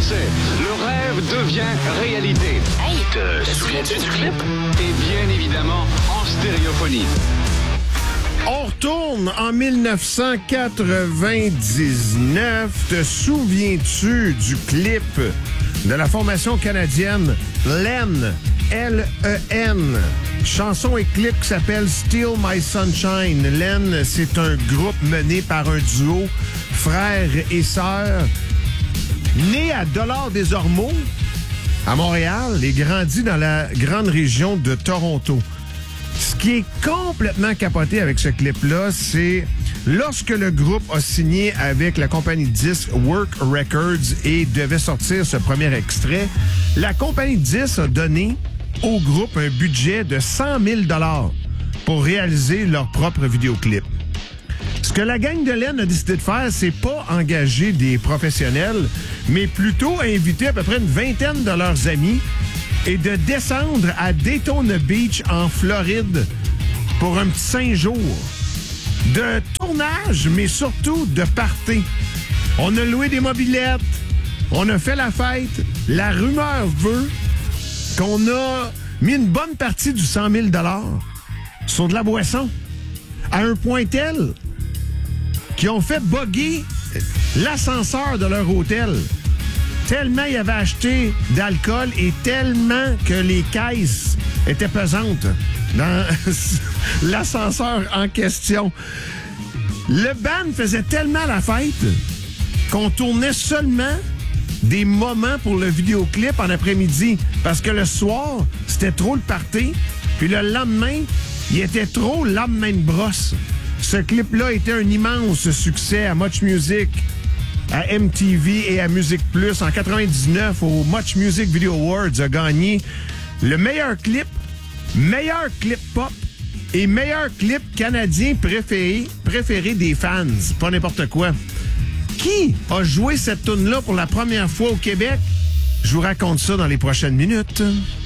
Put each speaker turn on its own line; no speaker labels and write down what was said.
succès. Le rêve devient réalité.
Hey, te souviens-tu du clip?
Et bien évidemment, en stéréophonie.
On retourne en 1999. Te souviens-tu du clip de la formation canadienne Len, L-E-N? Chanson et clip qui s'appelle Steal My Sunshine. Len, c'est un groupe mené par un duo, frères et sœurs, né à Dollard-des-Ormeaux, à Montréal, et grandi dans la grande région de Toronto. Ce qui est complètement capoté avec ce clip-là, c'est lorsque le groupe a signé avec la compagnie de disques Work Records et devait sortir ce premier extrait, la compagnie de disques a donné au groupe un budget de 100 000 $ pour réaliser leur propre vidéoclip. Ce que la gang de Len a décidé de faire, c'est pas engager des professionnels, mais plutôt inviter à peu près une vingtaine de leurs amis et de descendre à Daytona Beach, en Floride, pour un petit 5 jours de tournage, mais surtout de party. On a loué des mobylettes, on a fait la fête. La rumeur veut qu'on a mis une bonne partie du 100 000 $ sur de la boisson, à un point tel qu'ils ont fait bugger l'ascenseur de leur hôtel. Tellement ils avaient acheté d'alcool et tellement que les caisses étaient pesantes dans l'ascenseur en question. Le band faisait tellement la fête qu'on tournait seulement des moments pour le vidéoclip en après-midi. Parce que le soir, c'était trop le party. Puis le lendemain, il était trop le lendemain de brosse. Ce clip-là était un immense succès à Much Music, à MTV et à Musique Plus. En 99, au Much Music Video Awards, a gagné le meilleur clip pop et meilleur clip canadien préféré des fans. Pas n'importe quoi. Qui a joué cette tune-là pour la première fois au Québec? Je vous raconte ça dans les prochaines minutes.